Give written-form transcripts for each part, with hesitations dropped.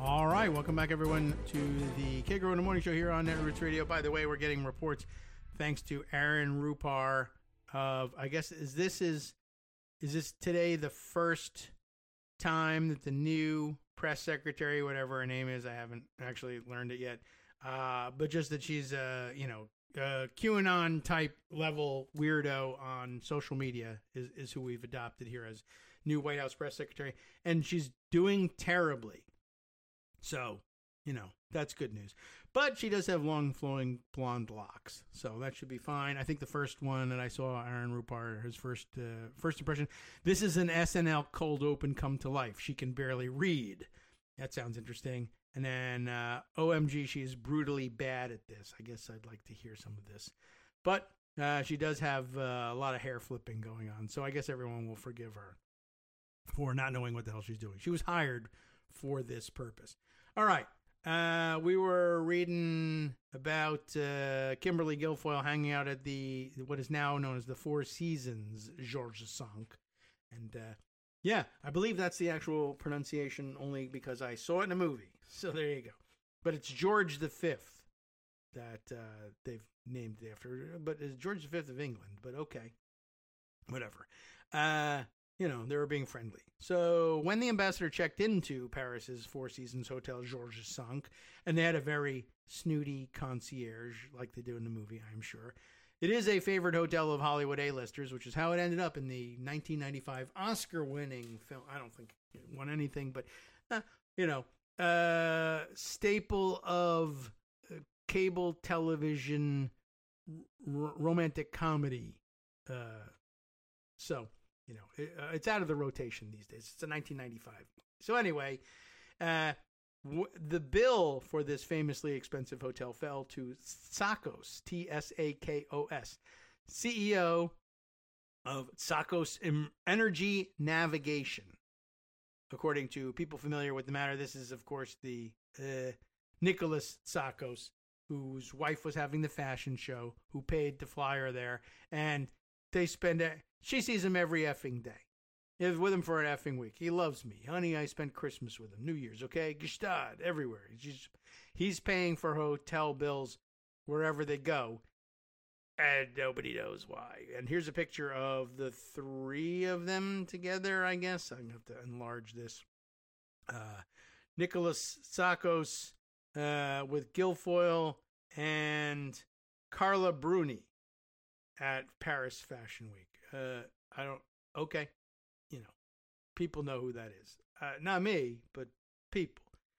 All right, welcome back, everyone, to the Kagro in the Morning Show here on Netroots Radio. By the way, we're getting reports thanks to Aaron Rupar of, I guess, is this today the first time that the new press secretary, whatever her name is, I haven't actually learned it yet, but just that she's QAnon type level weirdo on social media is who we've adopted here as new White House press secretary, and she's doing terribly. So, that's good news. But she does have long, flowing blonde locks, so that should be fine. I think the first one that I saw, Aaron Rupar, his first impression, this is an SNL cold open come to life. She can barely read. That sounds interesting. And then, OMG, she is brutally bad at this. I guess I'd like to hear some of this. But she does have a lot of hair flipping going on, so I guess everyone will forgive her for not knowing what the hell she's doing. She was hired for this purpose. All right. We were reading about Kimberly Guilfoyle hanging out at what is now known as the Four Seasons Georges Cinq. And yeah, I believe that's the actual pronunciation only because I saw it in a movie. So there you go. But it's George V that they've named it after. But it's George V of England. But okay. Whatever. They were being friendly. So when the ambassador checked into Paris's Four Seasons Hotel Georges Cinq, and they had a very snooty concierge like they do in the movie, I'm sure. It is a favorite hotel of Hollywood A-listers, which is how it ended up in the 1995 Oscar-winning film. I don't think it won anything, but, staple of cable television romantic comedy. It's out of the rotation these days. It's a 1995. So anyway, the bill for this famously expensive hotel fell to Tsakos, Tsakos, CEO of Tsakos Energy Navigation. According to people familiar with the matter, this is, of course, the Nicholas Tsakos, whose wife was having the fashion show, who paid to fly her there, and they spend she sees him every effing day. He's with him for an effing week. He loves me. Honey, I spent Christmas with him. New Year's, okay? Gestad, everywhere. He's paying for hotel bills wherever they go, and nobody knows why. And here's a picture of the three of them together, I guess. I'm going to have to enlarge this. Nicholas Tsakos with Guilfoyle and Carla Bruni at Paris Fashion Week. Okay. People know who that is. Not me, but people.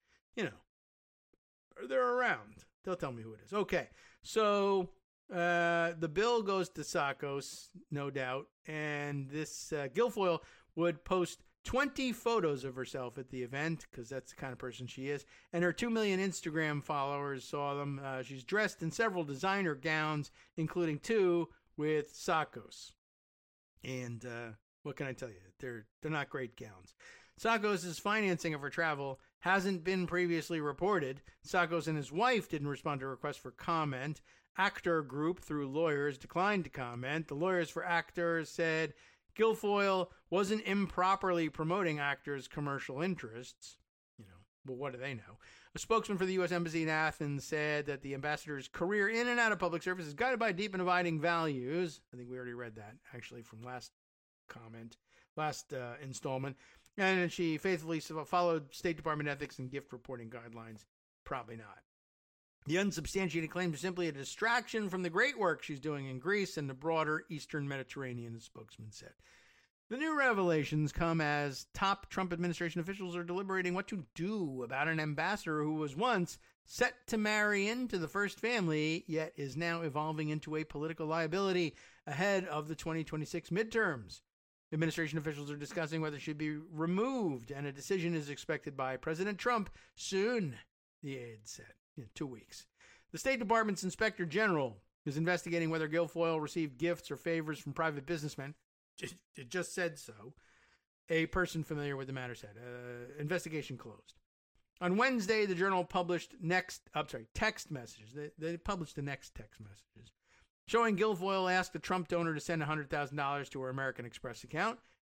They're around. They'll tell me who it is. Okay. So, the bill goes to Tsakos, no doubt, and this Guilfoyle would post 20 photos of herself at the event, because that's the kind of person she is, and her 2 million Instagram followers saw them. She's dressed in several designer gowns, including 2 with Tsakos. And what can I tell you? They're not great gowns. Tsakos' financing of her travel hasn't been previously reported. Tsakos and his wife didn't respond to requests for comment. Actor Group, through lawyers, declined to comment. The lawyers for actors said Guilfoyle wasn't improperly promoting actors' commercial interests. Well, what do they know? A spokesman for the U.S. Embassy in Athens said that the ambassador's career in and out of public service is guided by deep and abiding values. I think we already read that, actually, from last installment. And she faithfully followed State Department ethics and gift reporting guidelines. Probably not. The unsubstantiated claims are simply a distraction from the great work she's doing in Greece and the broader Eastern Mediterranean, the spokesman said. The new revelations come as top Trump administration officials are deliberating what to do about an ambassador who was once set to marry into the first family, yet is now evolving into a political liability ahead of the 2026 midterms. Administration officials are discussing whether she should be removed, and a decision is expected by President Trump soon, the aide said, in 2 weeks. The State Department's Inspector General is investigating whether Guilfoyle received gifts or favors from private businessmen. It just said so. A person familiar with the matter said. Investigation closed. On Wednesday, the Journal published text messages. They published the next text messages showing Guilfoyle asked a Trump donor to send $100,000 to her American Express account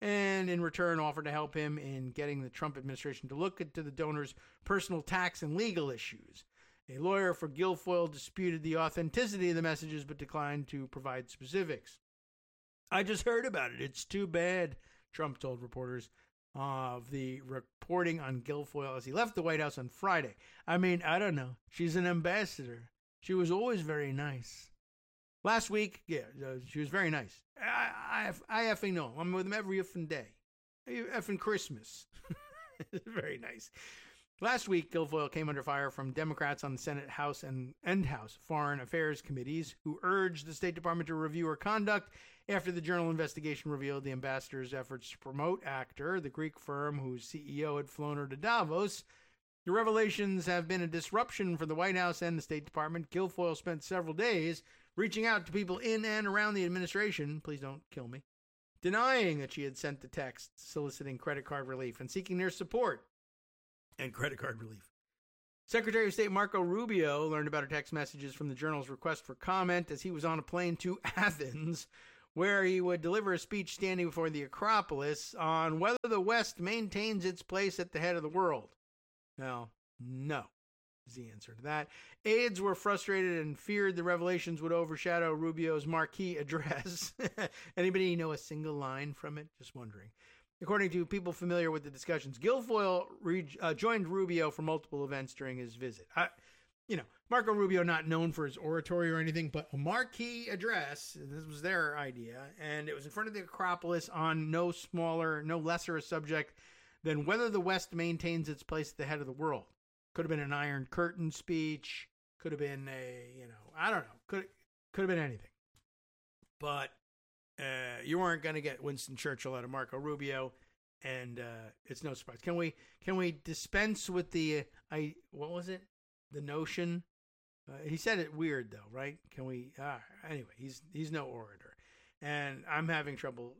and in return offered to help him in getting the Trump administration to look into the donor's personal tax and legal issues. A lawyer for Guilfoyle disputed the authenticity of the messages but declined to provide specifics. "I just heard about it. It's too bad," Trump told reporters of the reporting on Guilfoyle as he left the White House on Friday. "I mean, I don't know. She's an ambassador. She was always very nice." Last week, she was very nice. I effing know. I'm with him every effing day. Effing Christmas. Very nice. Last week, Guilfoyle came under fire from Democrats on the Senate, House, and House Foreign Affairs committees who urged the State Department to review her conduct after the Journal investigation revealed the ambassador's efforts to promote Actor, the Greek firm whose CEO had flown her to Davos. The revelations have been a disruption for the White House and the State Department. Guilfoyle spent several days reaching out to people in and around the administration, please don't kill me, denying that she had sent the text soliciting credit card relief and seeking their support and credit card relief. Secretary of State Marco Rubio learned about her text messages from the Journal's request for comment as he was on a plane to Athens, where he would deliver a speech standing before the Acropolis on whether the West maintains its place at the head of the world. Well, no is the answer to that. Aides were frustrated and feared the revelations would overshadow Rubio's marquee address. Anybody know a single line from it? Just wondering. According to people familiar with the discussions, Guilfoyle joined Rubio for multiple events during his visit. Marco Rubio not known for his oratory or anything, but a marquee address, this was their idea, and it was in front of the Acropolis on no lesser a subject than whether the West maintains its place at the head of the world. Could have been an Iron Curtain speech, could have been I don't know, could have been anything. But you weren't going to get Winston Churchill out of Marco Rubio, and it's no surprise. Can we dispense with the what was it? The notion. He said it weird though, right? Can we? Anyway, he's no orator, and I'm having trouble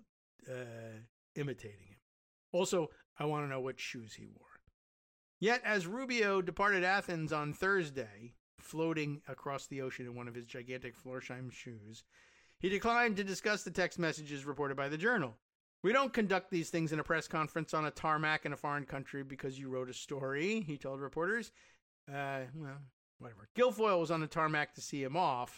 imitating him. Also, I want to know what shoes he wore. Yet, as Rubio departed Athens on Thursday, floating across the ocean in one of his gigantic Florsheim shoes, he declined to discuss the text messages reported by the Journal. "We don't conduct these things in a press conference on a tarmac in a foreign country because you wrote a story," he told reporters. Well, whatever. Guilfoyle was on the tarmac to see him off.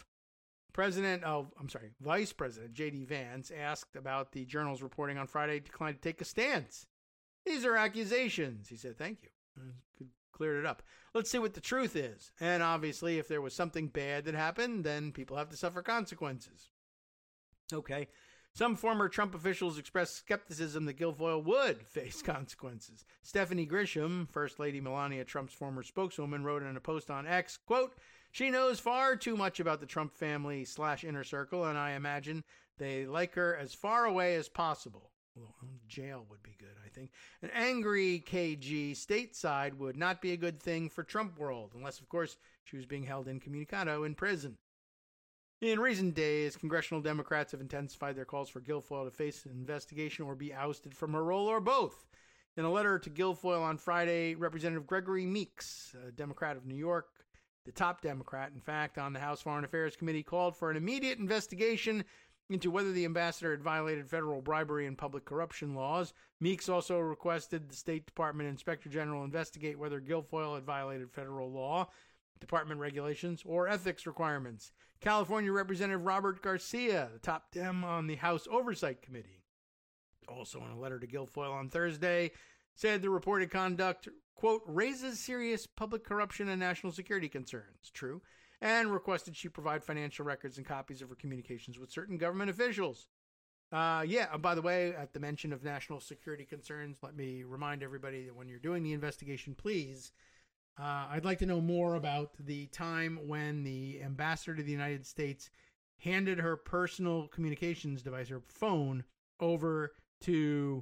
Vice President J.D. Vance, asked about the Journal's reporting on Friday, declined to take a stance. "These are accusations," he said. "Thank you. Cleared it up. Let's see what the truth is. And obviously, if there was something bad that happened, then people have to suffer consequences." Okay. Some former Trump officials expressed skepticism that Guilfoyle would face consequences. Stephanie Grisham, First Lady Melania Trump's former spokeswoman, wrote in a post on X, quote, "She knows far too much about the Trump family / inner circle, and I imagine they like her as far away as possible." Well, jail would be good, I think. An angry KG stateside would not be a good thing for Trump world, unless, of course, she was being held incommunicado in prison. In recent days, congressional Democrats have intensified their calls for Guilfoyle to face an investigation or be ousted from her role, or both. In a letter to Guilfoyle on Friday, Representative Gregory Meeks, a Democrat of New York, the top Democrat, in fact, on the House Foreign Affairs Committee, called for an immediate investigation into whether the ambassador had violated federal bribery and public corruption laws. Meeks also requested the State Department Inspector General investigate whether Guilfoyle had violated federal law, department regulations, or ethics requirements. California Representative Robert Garcia, the top Dem on the House Oversight Committee, also in a letter to Guilfoyle on Thursday, said the reported conduct, quote, "raises serious public corruption and national security concerns," true, and requested she provide financial records and copies of her communications with certain government officials. By the way, at the mention of national security concerns, let me remind everybody that when you're doing the investigation, please, I'd like to know more about the time when the ambassador to the United States handed her personal communications device, her phone, over to,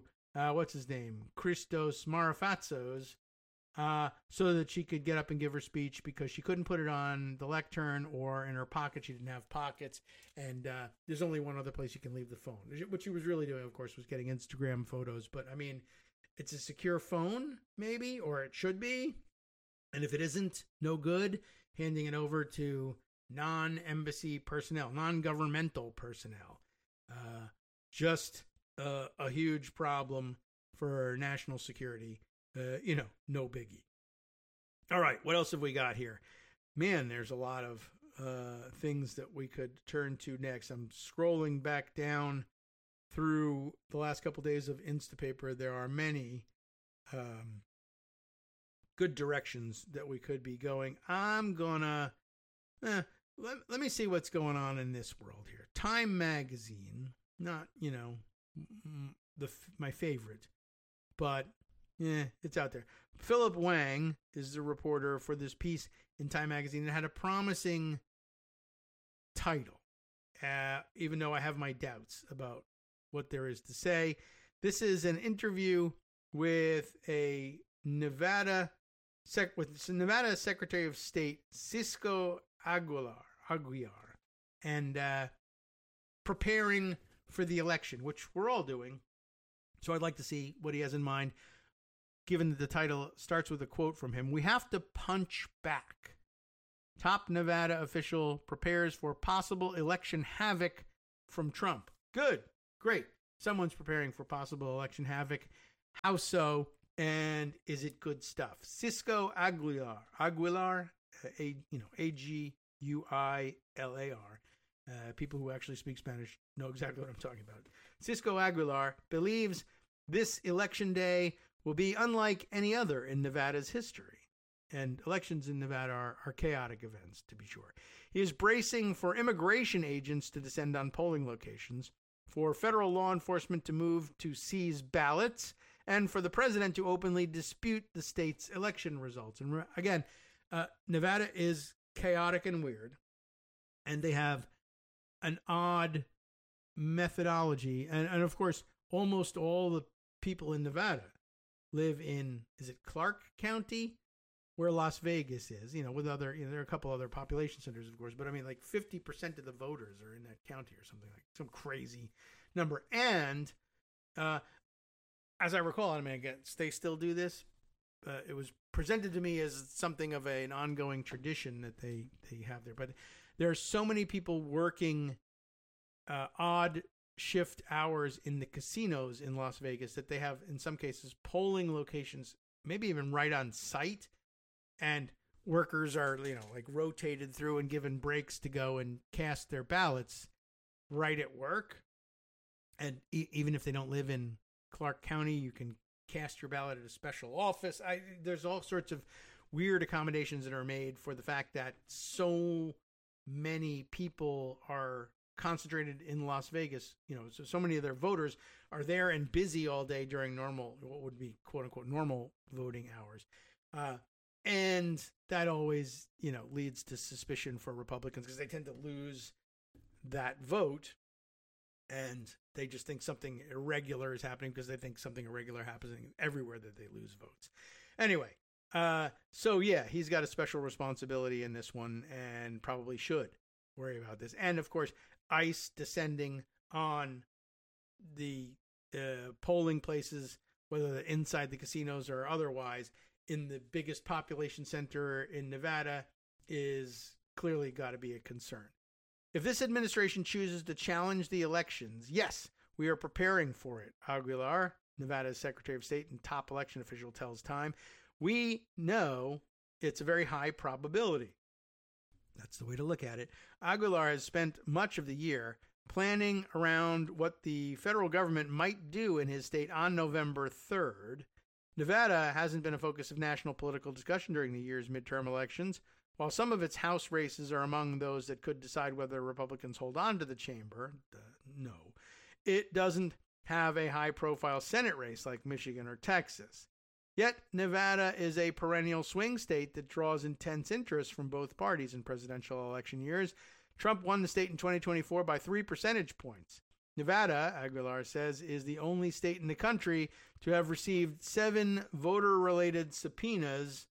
Christos Marafatsos, so that she could get up and give her speech because she couldn't put it on the lectern or in her pocket. She didn't have pockets, and there's only one other place you can leave the phone. What she was really doing, of course, was getting Instagram photos, but I mean, it's a secure phone, maybe, or it should be. And if it isn't, no good, handing it over to non-embassy personnel, non-governmental personnel. Just a huge problem for national security. No biggie. All right, what else have we got here? Man, there's a lot of things that we could turn to next. I'm scrolling back down through the last couple days of Instapaper. There are many good directions that we could be going. I'm gonna let me see what's going on in this world here. Time magazine, not my favorite, but it's out there. Philip Wang is the reporter for this piece in Time magazine. It had a promising title, even though I have my doubts about what there is to say. This is an interview with a Nevada Secretary of State Cisco Aguilar, and preparing for the election, which we're all doing. So I'd like to see what he has in mind, given that the title starts with a quote from him. "We have to punch back. Top Nevada official prepares for possible election havoc from Trump." Good. Great. Someone's preparing for possible election havoc. How so? And is it good stuff? Cisco Aguilar, Aguilar. People who actually speak Spanish know exactly what I'm talking about. Cisco Aguilar believes this election day will be unlike any other in Nevada's history. And elections in Nevada are chaotic events, to be sure. He is bracing for immigration agents to descend on polling locations, for federal law enforcement to move to seize ballots, and for the president to openly dispute the state's election results. And again, Nevada is chaotic and weird, and they have an odd methodology. And of course, almost all the people in Nevada live in, is it Clark County, where Las Vegas is, with other, there are a couple other population centers, of course, but I mean, like 50% of the voters are in that county or something, like some crazy number. And as I recall, I mean, I guess they still do this. It was presented to me as something of an ongoing tradition that they have there. But there are so many people working odd shift hours in the casinos in Las Vegas that they have, in some cases, polling locations, maybe even right on site. And workers are, like rotated through and given breaks to go and cast their ballots right at work. And even if they don't live in Clark County, you can cast your ballot at a special office. There's all sorts of weird accommodations that are made for the fact that so many people are concentrated in Las Vegas. So many of their voters are there and busy all day during what would be quote unquote normal voting hours. And that always, leads to suspicion for Republicans because they tend to lose that vote. And they just think something irregular is happening because they think something irregular happens everywhere that they lose votes. Anyway, so yeah, he's got a special responsibility in this one and probably should worry about this. And of course, ICE descending on the polling places, whether they're inside the casinos or otherwise, in the biggest population center in Nevada is clearly got to be a concern. If this administration chooses to challenge the elections, yes, we are preparing for it, Aguilar, Nevada's Secretary of State and top election official, tells Time. We know it's a very high probability. That's the way to look at it. Aguilar has spent much of the year planning around what the federal government might do in his state on November 3rd. Nevada hasn't been a focus of national political discussion during the year's midterm elections. While some of its House races are among those that could decide whether Republicans hold on to the chamber, no, it doesn't have a high-profile Senate race like Michigan or Texas. Yet, Nevada is a perennial swing state that draws intense interest from both parties in presidential election years. Trump won the state in 2024 by 3 percentage points. Nevada, Aguilar says, is the only state in the country to have received 7 voter-related subpoenas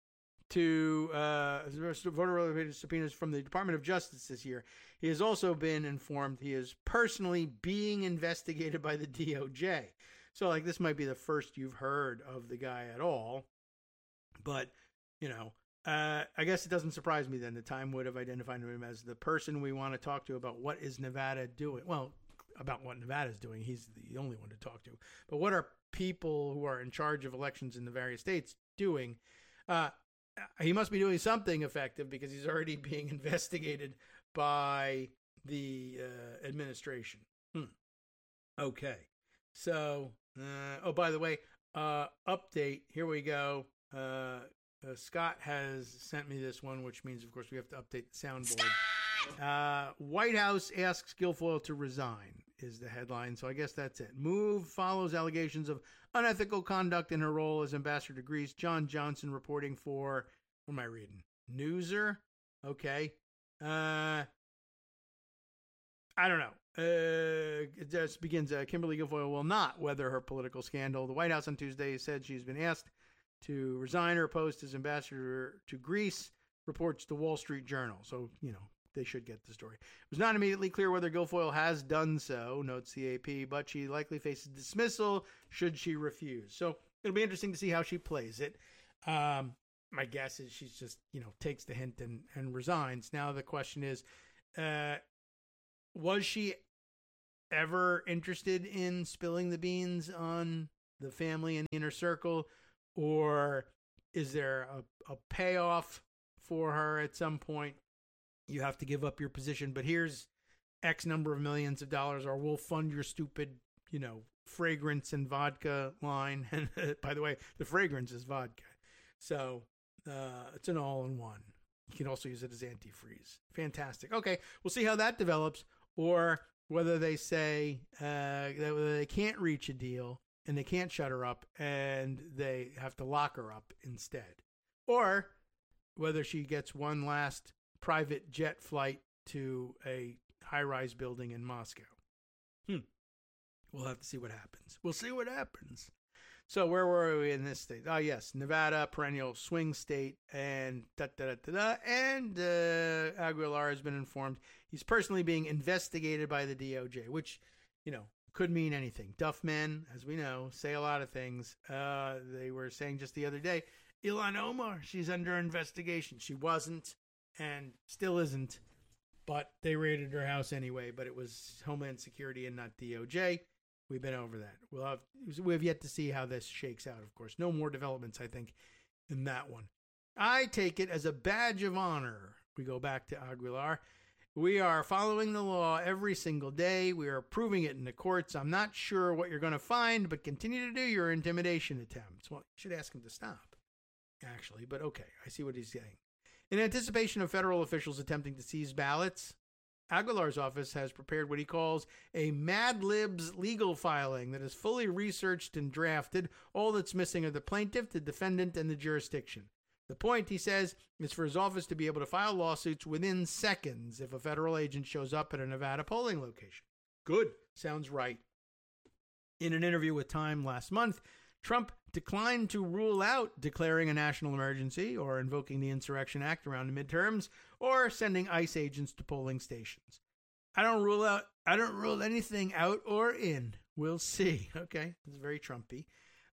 from the Department of Justice this year. He has also been informed he is personally being investigated by the DOJ. So, this might be the first you've heard of the guy at all. But, I guess it doesn't surprise me then that Time would have identified him as the person we want to talk to about what is Nevada doing. Well, about what Nevada's doing. He's the only one to talk to. But what are people who are in charge of elections in the various states doing? He must be doing something effective because he's already being investigated by the administration. Okay. So, by the way, update. Here we go. Scott has sent me this one, which means, of course, we have to update the soundboard. White House asks Guilfoyle to resign is the headline. So I guess that's it. Move follows allegations of unethical conduct in her role as ambassador to Greece. John Johnson reporting for, what am I reading? Newser? Okay. I don't know. It just begins. Kimberly Guilfoyle will not weather her political scandal. The White House on Tuesday said she's been asked to resign her post as ambassador to Greece, reports the Wall Street Journal. So, they should get the story. It was not immediately clear whether Guilfoyle has done so, notes the AP, but she likely faces dismissal should she refuse. So it'll be interesting to see how she plays it. My guess is she's just, takes the hint and resigns. Now the question is, was she ever interested in spilling the beans on the family and the inner circle? Or is there a payoff for her at some point? You have to give up your position, but here's X number of millions of dollars, or we'll fund your stupid, fragrance and vodka line. And by the way, the fragrance is vodka. So it's an all-in-one. You can also use it as antifreeze. Fantastic. Okay, we'll see how that develops, or whether they say that they can't reach a deal and they can't shut her up and they have to lock her up instead. Or whether she gets one last private jet flight to a high-rise building in Moscow. We'll have to see what happens. We'll see what happens. So where were we in this state? Oh, yes, Nevada, perennial swing state, and And Aguilar has been informed he's personally being investigated by the DOJ, which, could mean anything. Duff men, as we know, say a lot of things. They were saying just the other day, Ilhan Omar, she's under investigation. She wasn't and still isn't, but they raided her house anyway, but it was Homeland Security and not DOJ. We've been over that. We have yet to see how this shakes out, of course. No more developments, I think, in that one. I take it as a badge of honor. We go back to Aguilar. We are following the law every single day. We are proving it in the courts. I'm not sure what you're going to find, but continue to do your intimidation attempts. Well, you should ask him to stop, actually, but okay, I see what he's saying. In anticipation of federal officials attempting to seize ballots, Aguilar's office has prepared what he calls a Mad Libs legal filing that is fully researched and drafted. All that's missing are the plaintiff, the defendant, and the jurisdiction. The point, he says, is for his office to be able to file lawsuits within seconds if a federal agent shows up at a Nevada polling location. Good. Sounds right. In an interview with Time last month, Trump declined to rule out declaring a national emergency or invoking the Insurrection Act around the midterms or sending ICE agents to polling stations. I don't rule anything out or in. We'll see. Okay. It's very Trumpy.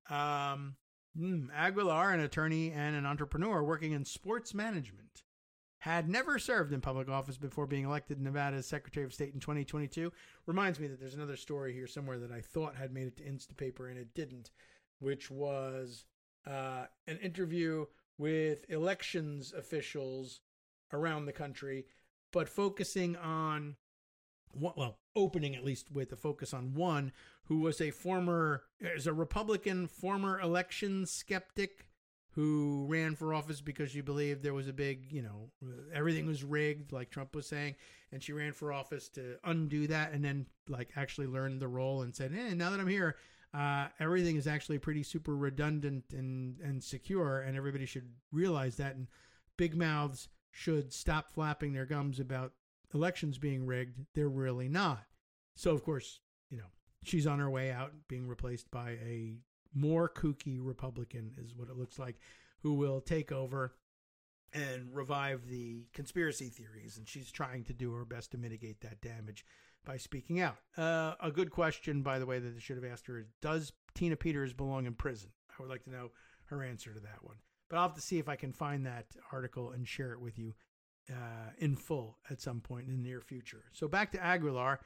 Aguilar, an attorney and an entrepreneur working in sports management, had never served in public office before being elected Nevada's Secretary of State in 2022. Reminds me that there's another story here somewhere that I thought had made it to Instapaper and it didn't, which was an interview with elections officials around the country, but focusing on, opening at least with a focus on one who was a Republican former election skeptic who ran for office because she believed there was a big, everything was rigged, like Trump was saying, and she ran for office to undo that and then actually learned the role and said, now that I'm here, everything is actually pretty super redundant and secure, and everybody should realize that, and big mouths should stop flapping their gums about elections being rigged. They're really not. So, of course, she's on her way out, being replaced by a more kooky Republican, is what it looks like, who will take over and revive the conspiracy theories, and she's trying to do her best to mitigate that damage by speaking out. A good question, by the way, that I should have asked her is, does Tina Peters belong in prison? I would like to know her answer to that one. But I'll have to see if I can find that article and share it with you in full at some point in the near future. So back to Aguilar.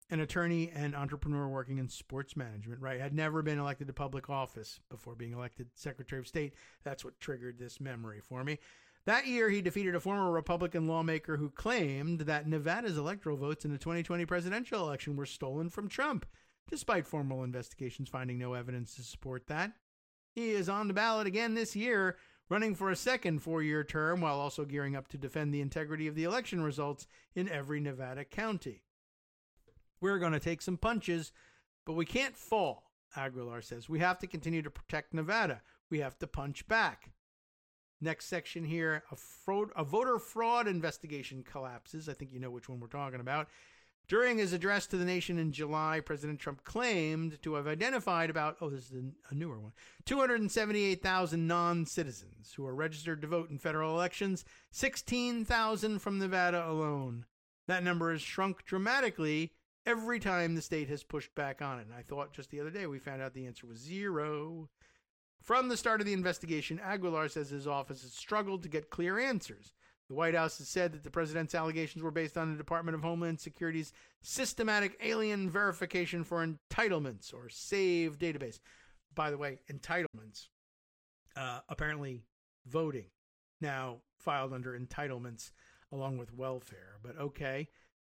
an attorney and entrepreneur working in sports management, right? Had never been elected to public office before being elected Secretary of State. That's what triggered this memory for me. That year, he defeated a former Republican lawmaker who claimed that Nevada's electoral votes in the 2020 presidential election were stolen from Trump, despite formal investigations finding no evidence to support that. He is on the ballot again this year, running for a second 4-year term while also gearing up to defend the integrity of the election results in every Nevada county. We're going to take some punches, but we can't fall, Aguilar says. We have to continue to protect Nevada. We have to punch back. Next section here, a voter fraud investigation collapses. I think you know which one we're talking about. During his address to the nation in July, President Trump claimed to have identified about, this is a newer one, 278,000 non-citizens who are registered to vote in federal elections, 16,000 from Nevada alone. That number has shrunk dramatically every time the state has pushed back on it. And I thought just the other day we found out the answer was 0. From the start of the investigation, Aguilar says his office has struggled to get clear answers. The White House has said that the president's allegations were based on the Department of Homeland Security's systematic alien verification for entitlements, or SAVE database. By the way, entitlements, apparently voting, now filed under entitlements along with welfare, but okay.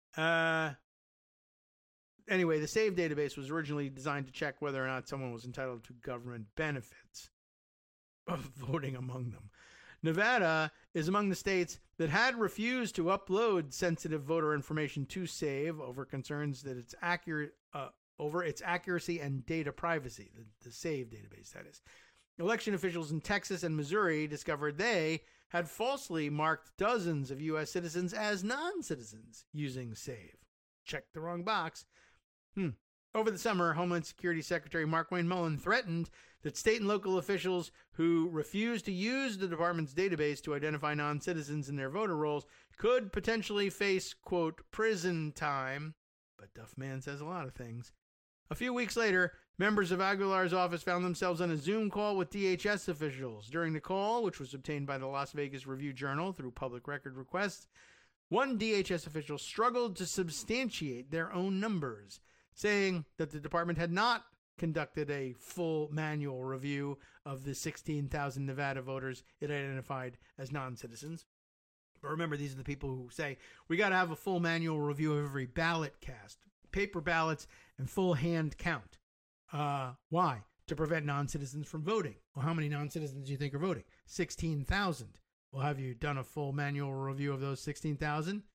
Anyway, the SAVE database was originally designed to check whether or not someone was entitled to government benefits, of voting among them. Nevada is among the states that had refused to upload sensitive voter information to SAVE over concerns that it's over its accuracy and data privacy, the SAVE database, that is. Election officials in Texas and Missouri discovered they had falsely marked dozens of U.S. citizens as non-citizens using SAVE. Checked the wrong box. Over the summer, Homeland Security Secretary Markwayne Mullin threatened that state and local officials who refused to use the department's database to identify non-citizens in their voter rolls could potentially face, quote, prison time. But Duffman says a lot of things. A few weeks later, members of Aguilar's office found themselves on a Zoom call with DHS officials. During the call, which was obtained by the Las Vegas Review-Journal through public record requests, one DHS official struggled to substantiate their own numbers, saying that the department had not conducted a full manual review of the 16,000 Nevada voters it identified as non-citizens. But remember, these are the people who say, we got to have a full manual review of every ballot cast, paper ballots, and full hand count. Why? To prevent non-citizens from voting. Well, how many non-citizens do you think are voting? 16,000. Well, have you done a full manual review of those 16,000?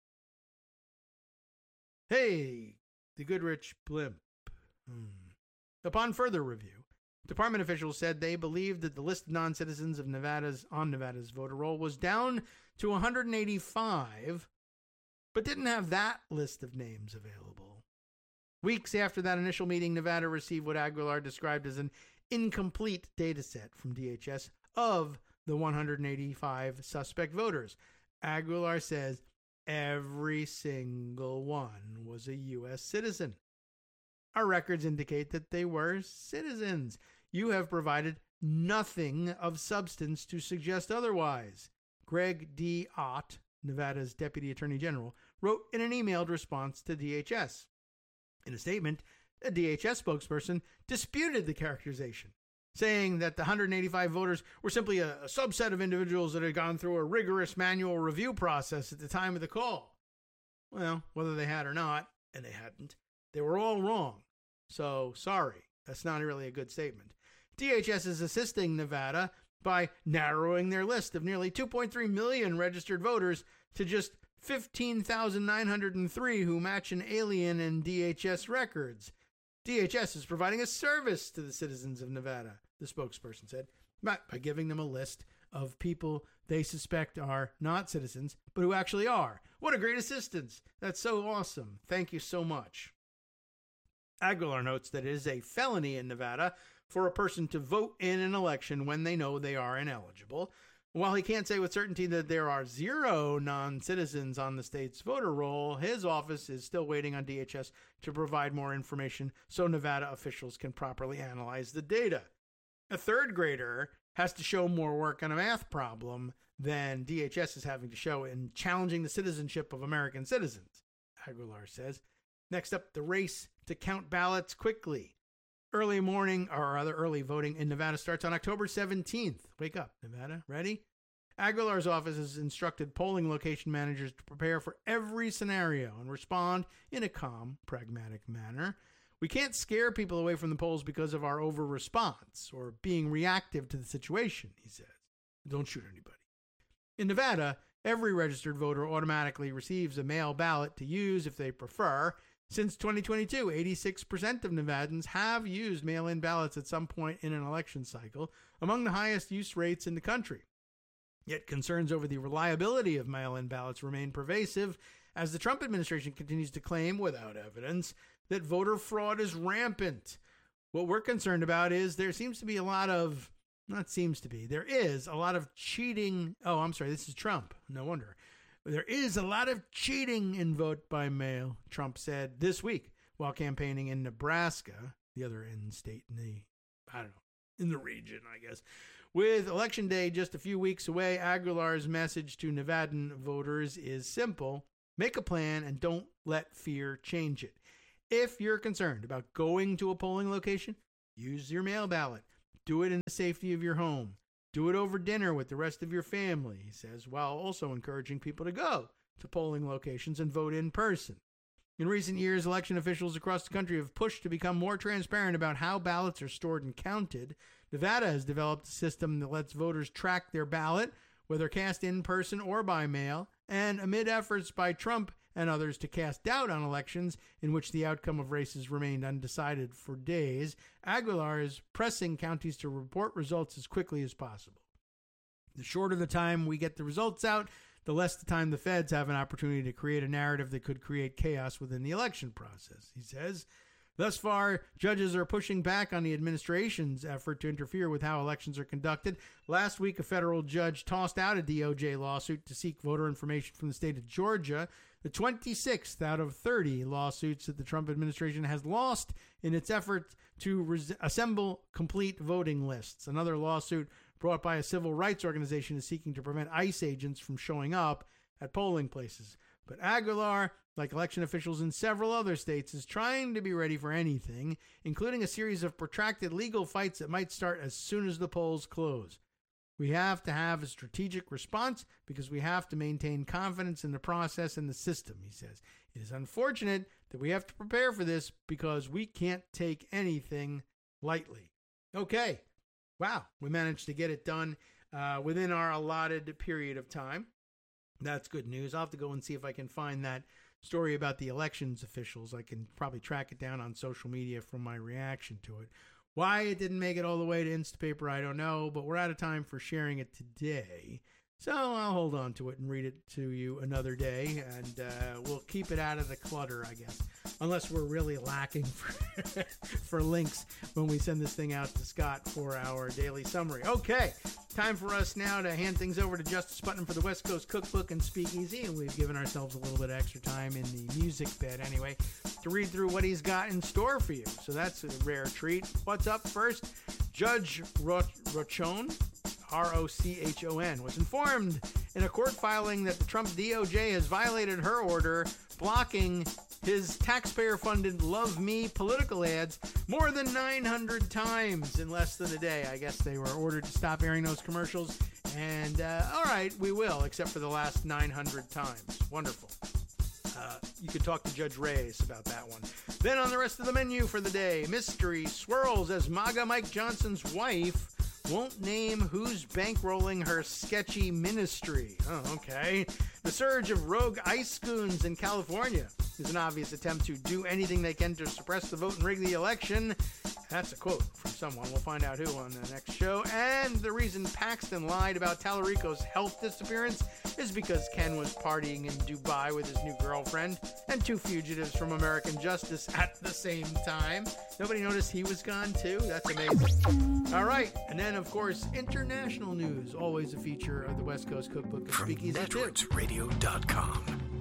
Hey, the Goodrich blimp. Upon further review, department officials said they believed that the list of non-citizens of Nevada's voter roll was down to 185, but didn't have that list of names available. Weeks after that initial meeting, Nevada received what Aguilar described as an incomplete data set from DHS of the 185 suspect voters. Aguilar says every single one was a U.S. citizen. Our records indicate that they were citizens. You have provided nothing of substance to suggest otherwise. Greg D. Ott, Nevada's Deputy Attorney General, wrote in an emailed response to DHS. In a statement, a DHS spokesperson disputed the characterization, saying that the 185 voters were simply a subset of individuals that had gone through a rigorous manual review process at the time of the call. Well, whether they had or not, and they hadn't, they were all wrong. So, sorry, that's not really a good statement. DHS is assisting Nevada by narrowing their list of nearly 2.3 million registered voters to just 15,903 who match an alien in DHS records. DHS is providing a service to the citizens of Nevada, the spokesperson said, by giving them a list of people they suspect are not citizens, but who actually are. What a great assistance. That's so awesome. Thank you so much. Aguilar notes that it is a felony in Nevada for a person to vote in an election when they know they are ineligible. While he can't say with certainty that there are 0 non-citizens on the state's voter roll, his office is still waiting on DHS to provide more information so Nevada officials can properly analyze the data. A third grader has to show more work on a math problem than DHS is having to show in challenging the citizenship of American citizens, Aguilar says. Next up, the race to count ballots quickly. Early voting in Nevada starts on October 17th. Wake up, Nevada. Ready? Aguilar's office has instructed polling location managers to prepare for every scenario and respond in a calm, pragmatic manner. We can't scare people away from the polls because of our over-response or being reactive to the situation, he says. Don't shoot anybody. In Nevada, every registered voter automatically receives a mail ballot to use if they prefer. Since 2022, 86% of Nevadans have used mail-in ballots at some point in an election cycle, among the highest use rates in the country. Yet concerns over the reliability of mail-in ballots remain pervasive as the Trump administration continues to claim, without evidence, that voter fraud is rampant. What we're concerned about is there is a lot of cheating. Oh, I'm sorry, this is Trump. No wonder. There is a lot of cheating in vote by mail, Trump said this week while campaigning in Nebraska, the other end state in the region, I guess. With Election Day just a few weeks away, Aguilar's message to Nevadan voters is simple. Make a plan and don't let fear change it. If you're concerned about going to a polling location, use your mail ballot. Do it in the safety of your home. Do it over dinner with the rest of your family, he says, while also encouraging people to go to polling locations and vote in person. In recent years, election officials across the country have pushed to become more transparent about how ballots are stored and counted. Nevada has developed a system that lets voters track their ballot, whether cast in person or by mail, and amid efforts by Trump and others to cast doubt on elections in which the outcome of races remained undecided for days, Aguilar is pressing counties to report results as quickly as possible. The shorter the time we get the results out, the less the time the feds have an opportunity to create a narrative that could create chaos within the election process, he says. Thus far, judges are pushing back on the administration's effort to interfere with how elections are conducted. Last week, a federal judge tossed out a DOJ lawsuit to seek voter information from the state of Georgia, the 26th out of 30 lawsuits that the Trump administration has lost in its effort to assemble complete voting lists. Another lawsuit brought by a civil rights organization is seeking to prevent ICE agents from showing up at polling places. But Aguilar, like election officials in several other states, is trying to be ready for anything, including a series of protracted legal fights that might start as soon as the polls close. We have to have a strategic response because we have to maintain confidence in the process and the system, he says. It is unfortunate that we have to prepare for this because we can't take anything lightly. Okay. Wow. We managed to get it done within our allotted period of time. That's good news. I'll have to go and see if I can find that story about the elections officials. I can probably track it down on social media from my reaction to it. Why it didn't make it all the way to Instapaper, I don't know, but we're out of time for sharing it today. So I'll hold on to it and read it to you another day, and we'll keep it out of the clutter, I guess, unless we're really lacking for links when we send this thing out to Scott for our daily summary. Okay, time for us now to hand things over to Justice Putnam for the West Coast Cookbook and Speakeasy, and we've given ourselves a little bit of extra time in the music bed anyway to read through what he's got in store for you. So that's a rare treat. What's up first? Judge Rochon, R-O-C-H-O-N, was informed in a court filing that the Trump DOJ has violated her order blocking his taxpayer-funded Love Me political ads more than 900 times in less than a day. I guess they were ordered to stop airing those commercials, and all right, we will, except for the last 900 times. Wonderful. You could talk to Judge Reyes about that one. Then on the rest of the menu for the day, mystery swirls as MAGA Mike Johnson's wife won't name who's bankrolling her sketchy ministry. Oh, okay. The surge of rogue ICE goons in California is an obvious attempt to do anything they can to suppress the vote and rig the election. That's a quote from someone. We'll find out who on the next show. And the reason Paxton lied about Tallarico's health disappearance is because Ken was partying in Dubai with his new girlfriend and two fugitives from American Justice at the same time. Nobody noticed he was gone too? That's amazing. All right. And then, of course, international news. Always a feature of the West Coast Cookbook and Speakeasy. From NetworksRadio.com.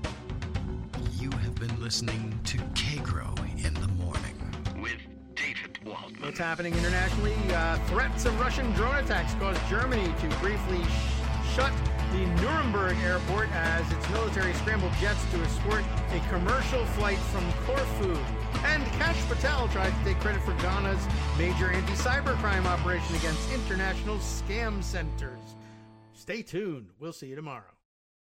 You have been listening to K-Grow in the Morning with David Waldman. What's happening internationally? Threats of Russian drone attacks caused Germany to briefly shut the Nuremberg airport as its military scrambled jets to escort a commercial flight from Corfu. And Kash Patel tried to take credit for Ghana's major anti-cybercrime operation against international scam centers. Stay tuned. We'll see you tomorrow.